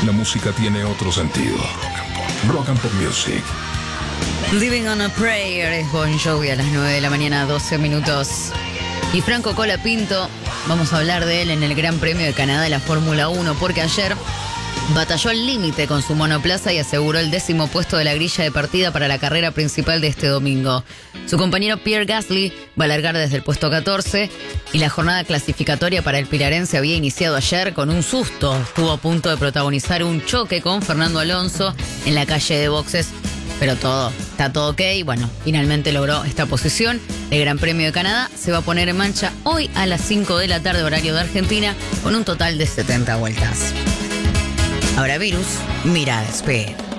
La música tiene otro sentido. Rock and Pop Music. Living on a Prayer es Bon Jovi a las 9 de la mañana, 12 minutos. Y Franco Colapinto, vamos a hablar de él en el Gran Premio de Canadá de la Fórmula 1, porque ayer batalló al límite con su monoplaza y aseguró el 10º puesto de la grilla de partida para la carrera principal de este domingo. Su compañero Pierre Gasly va a largar desde el puesto 14 y la jornada clasificatoria para el pilarense había iniciado ayer con un susto. Estuvo a punto de protagonizar un choque con Fernando Alonso en la calle de boxes, pero está todo ok. Bueno, finalmente logró esta posición. El Gran Premio de Canadá se va a poner en marcha hoy a las 5 de la tarde, horario de Argentina, con un total de 70 vueltas. Ahora Virus, mira Speed.